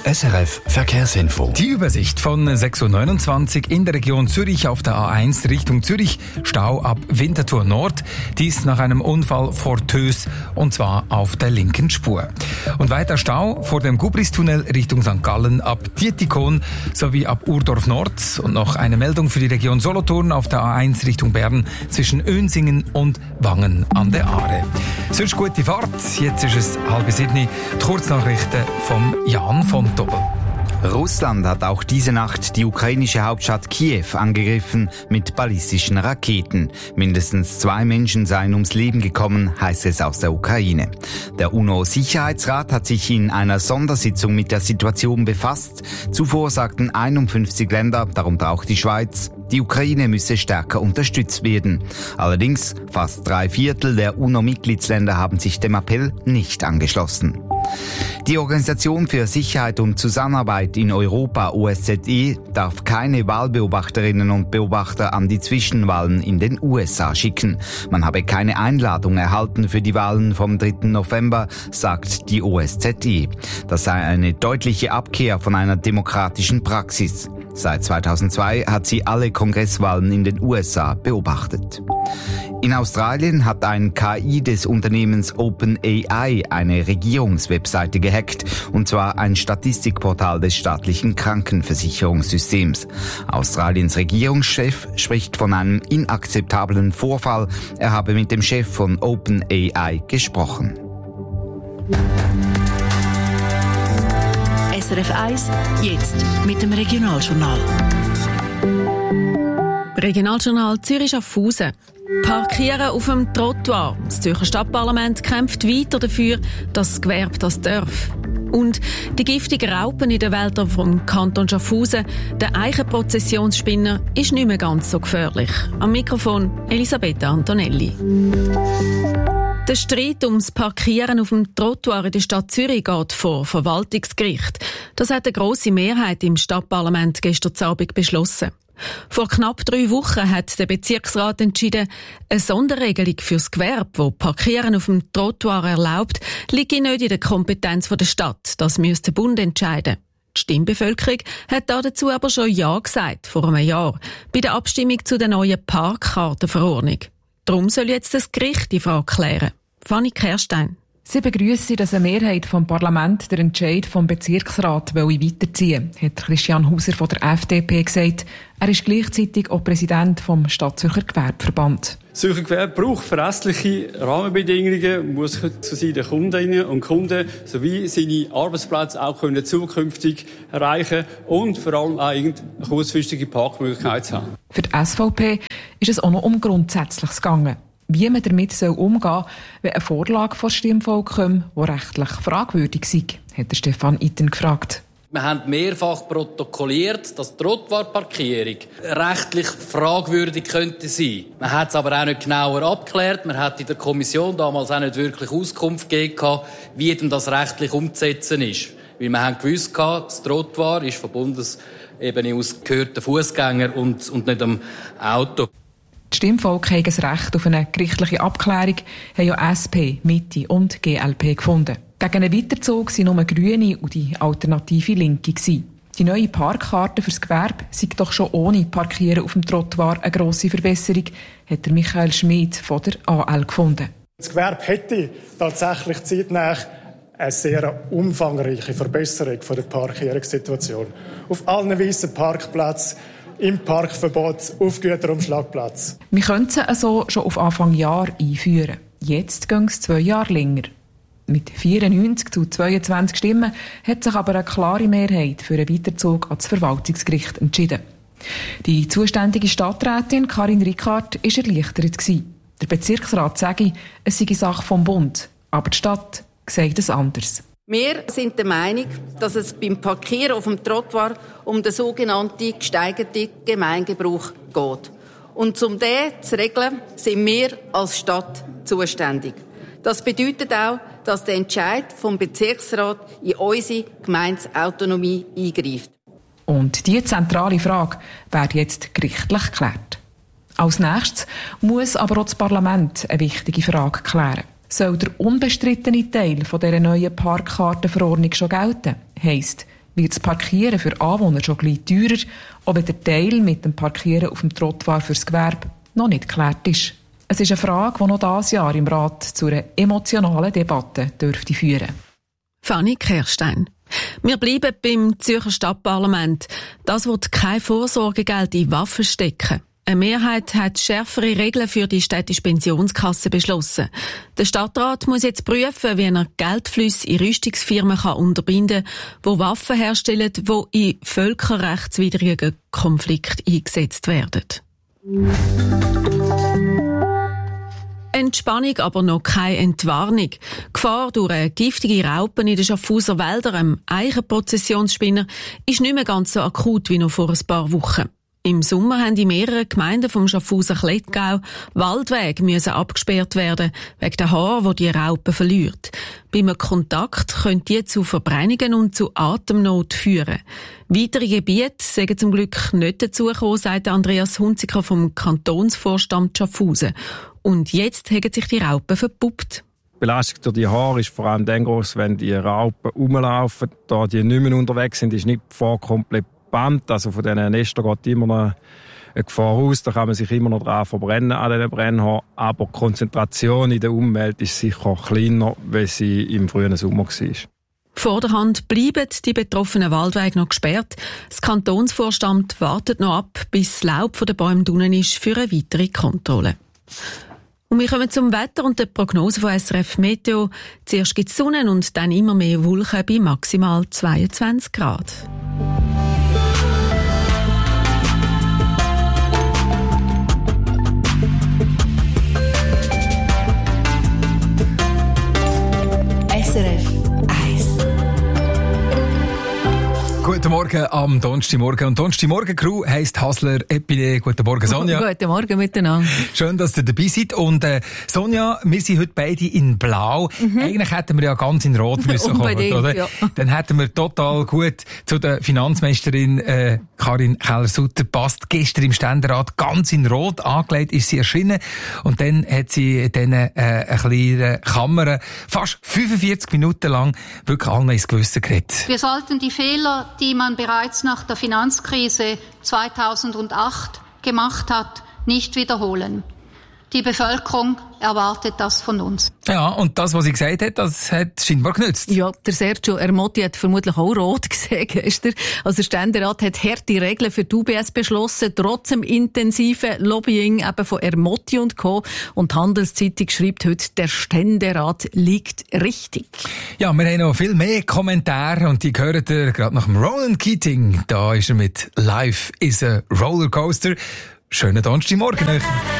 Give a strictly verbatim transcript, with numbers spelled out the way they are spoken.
S R F Verkehrsinfo. Die Übersicht von sechs Uhr neunundzwanzig in der Region Zürich auf der A eins Richtung Zürich. Stau ab Winterthur Nord. Dies nach einem Unfall vor Tös und zwar auf der linken Spur. Und weiter Stau vor dem Gubristunnel Richtung Sankt Gallen ab Dietikon sowie ab Urdorf Nord. Und noch eine Meldung für die Region Solothurn auf der A eins Richtung Bern zwischen Önsingen und Wangen an der Aare. Sonst gute Fahrt. Jetzt ist es halb sieben. Die Kurznachrichten vom Jan von Doppel. Russland hat auch diese Nacht die ukrainische Hauptstadt Kiew angegriffen mit ballistischen Raketen. Mindestens zwei Menschen seien ums Leben gekommen, heißt es aus der Ukraine. Der UNO-Sicherheitsrat hat sich in einer Sondersitzung mit der Situation befasst. Zuvor sagten einundfünfzig Länder, darunter auch die Schweiz, die Ukraine müsse stärker unterstützt werden. Allerdings, fast drei Viertel der UNO-Mitgliedsländer haben sich dem Appell nicht angeschlossen. Die Organisation für Sicherheit und Zusammenarbeit in Europa, O S Z E, darf keine Wahlbeobachterinnen und Beobachter an die Zwischenwahlen in den U S A schicken. Man habe keine Einladung erhalten für die Wahlen vom dritten November, sagt die O S Z E. Das sei eine deutliche Abkehr von einer demokratischen Praxis. Seit zweitausendzwei hat sie alle Kongresswahlen in den U S A beobachtet. In Australien hat ein K I des Unternehmens OpenAI eine Regierungswebseite gehackt, und zwar ein Statistikportal des staatlichen Krankenversicherungssystems. Australiens Regierungschef spricht von einem inakzeptablen Vorfall. Er habe mit dem Chef von OpenAI gesprochen. S R F eins, jetzt mit dem Regionaljournal. Regionaljournal Zürich-Schaffhausen. Parkieren auf dem Trottoir. Das Zürcher Stadtparlament kämpft weiter dafür, dass das Gewerbe das darf. Und die giftigen Raupen in den Wäldern vom Kanton Schaffhausen, der Eichenprozessionsspinner, ist nicht mehr ganz so gefährlich. Am Mikrofon Elisabetta Antonelli. Der Streit ums Parkieren auf dem Trottoir in der Stadt Zürich geht vor Verwaltungsgericht. Das hat eine grosse Mehrheit im Stadtparlament gestern Abend beschlossen. Vor knapp drei Wochen hat der Bezirksrat entschieden, eine Sonderregelung fürs Gewerbe, wo Parkieren auf dem Trottoir erlaubt, liegt nicht in der Kompetenz der Stadt. Das müsste der Bund entscheiden. Die Stimmbevölkerung hat dazu aber schon Ja gesagt, vor einem Jahr, bei der Abstimmung zu der neuen Parkkartenverordnung. Darum soll jetzt das Gericht die Frage klären. Fanny Kerstein. Sie begrüssen, dass eine Mehrheit vom Parlament den Entscheid vom Bezirksrat weiterziehen will, hat Christian Hauser von der F D P gesagt. Er ist gleichzeitig auch Präsident vom Stadtzürcher Gewerbeverband. Das Zürcher Gewerbe braucht verlässliche Rahmenbedingungen, muss zu seinen Kundinnen und Kunden sowie seine Arbeitsplätze auch können zukünftig erreichen und vor allem auch eine kurzfristige Parkmöglichkeit zu haben. Für die S V P ist es auch noch um Grundsätzliches gegangen. Wie man damit umgehen soll, wenn eine Vorlage vor Stimmvolk kommt, die rechtlich fragwürdig sei, hat Stefan Itten gefragt. Wir haben mehrfach protokolliert, dass die Trottoirparkierung rechtlich fragwürdig könnte sein. Man hat es aber auch nicht genauer abgeklärt. Man hat in der Kommission damals auch nicht wirklich Auskunft gegeben, wie denn das rechtlich umzusetzen ist. Weil wir haben gewusst, das Trottoir ist von Bundesebene aus gehört den Fußgänger und, und nicht dem Auto. Die Stimmvolk haben das Recht auf eine gerichtliche Abklärung, haben ja S P, Mitte und G L P gefunden. Gegen einen Weiterzug waren nur Grüne und die alternative Linke gewesen. Die neue Parkkarte fürs Gewerbe sei doch schon ohne Parkieren auf dem Trottoir eine grosse Verbesserung, hat der Michael Schmid von der A L gefunden. Das Gewerbe hätte tatsächlich zeitnah eine sehr umfangreiche Verbesserung von der Parkierungssituation. Auf allen weißen Parkplätzen, im Parkverbot, auf Güterumschlagplatz. Wir könnten sie also schon auf Anfang Jahr einführen. Jetzt gehen es zwei Jahre länger. Mit vierundneunzig zu zweiundzwanzig Stimmen hat sich aber eine klare Mehrheit für einen Weiterzug ans Verwaltungsgericht entschieden. Die zuständige Stadträtin Karin Rickard war erleichtert. Der Bezirksrat sage, es sei Sache vom Bund, aber die Stadt sagt es anders. Wir sind der Meinung, dass es beim Parkieren auf dem Trottoir um den sogenannten gesteigerten Gemeingebrauch geht. Und um den zu regeln, sind wir als Stadt zuständig. Das bedeutet auch, dass der Entscheid vom Bezirksrat in unsere Gemeindeautonomie eingreift. Und diese zentrale Frage wird jetzt gerichtlich geklärt. Als nächstes muss aber auch das Parlament eine wichtige Frage klären. Soll der unbestrittene Teil von dieser neuen Parkkartenverordnung schon gelten? Heisst, Wird das Parkieren für Anwohner schon gleich teurer, ob der Teil mit dem Parkieren auf dem Trottoir fürs Gewerbe noch nicht geklärt ist? Es ist eine Frage, die noch dieses Jahr im Rat zu einer emotionalen Debatte dürfte führen. Fanny Kerstein. Wir bleiben beim Zürcher Stadtparlament. Das wird kein Vorsorgegeld in Waffen stecken. Eine Mehrheit hat schärfere Regeln für die städtische Pensionskasse beschlossen. Der Stadtrat muss jetzt prüfen, wie er Geldflüsse in Rüstungsfirmen kann unterbinden kann, die Waffen herstellen, die in völkerrechtswidrigen Konflikten eingesetzt werden. Entspannung, aber noch keine Entwarnung. Gefahr durch eine giftige Raupen in den Schaffhauser Wäldern, einem Eichenprozessionsspinner, ist nicht mehr ganz so akut wie noch vor ein paar Wochen. Im Sommer haben in mehreren Gemeinden vom Schaffhauser Klettgau Waldwege müssen abgesperrt werden, wegen der Haare, die die Raupe verliert. Bei einem Kontakt können die zu Verbrennungen und zu Atemnot führen. Weitere Gebiete sind zum Glück nicht dazugekommen, sagt Andreas Hunziker vom Kantonsvorstand Schaffhausen. Und jetzt haben sich die Raupen verpuppt. Die Belastung durch die Haare ist vor allem dann gross, wenn die Raupen rumlaufen. Da die nicht mehr unterwegs sind, ist nicht die Gefahr komplett Band, also von diesen Nestern geht immer noch eine Gefahr aus, da kann man sich immer noch dran verbrennen an diesen Brennhaaren, aber die Konzentration in der Umwelt ist sicher kleiner, wie sie im frühen Sommer war. Vorderhand bleiben die betroffenen Waldwege noch gesperrt. Das Kantonsvorstand wartet noch ab, bis das Laub von den Bäumen drinnen ist für eine weitere Kontrolle. Und wir kommen zum Wetter und der Prognose von S R F Meteo. Zuerst gibt es Sonne und dann immer mehr Wolken bei maximal zweiundzwanzig Grad. S R F eins. Guten Morgen am Donnerstagmorgen. Und Donnerstagmorgen-Crew heisst Hasler Epine. Guten Morgen, Sonja. Guten Morgen miteinander. Schön, dass ihr dabei seid. Und äh, Sonja, wir sind heute beide in Blau. Mhm. Eigentlich hätten wir ja ganz in Rot müssen kommen, oder? Ja. Dann hätten wir total gut zu der Finanzmeisterin äh, Karin Keller-Sutter passt. Gestern im Ständerat ganz in Rot angelegt ist sie erschienen. Und dann hat sie dann äh, eine kleine Kamera fast fünfundvierzig Minuten lang wirklich allen ins Gewissen geredet. Wir sollten die Fehler, die man bereits nach der Finanzkrise zweitausendacht gemacht hat, nicht wiederholen. Die Bevölkerung erwartet das von uns. Ja, und das, was sie gesagt hat, das hat scheinbar genützt. Ja, der Sergio Ermotti hat vermutlich auch rot gesehen gestern. Also der Ständerat hat harte Regeln für die U B S beschlossen, trotz dem intensiven Lobbying eben von Ermotti und Co. Und die Handelszeitung schreibt heute, der Ständerat liegt richtig. Ja, wir haben noch viel mehr Kommentare und die hören ihr gerade nach dem Roland Keating. Da ist er mit Life is a Rollercoaster. Schönen Donnerstagmorgen euch.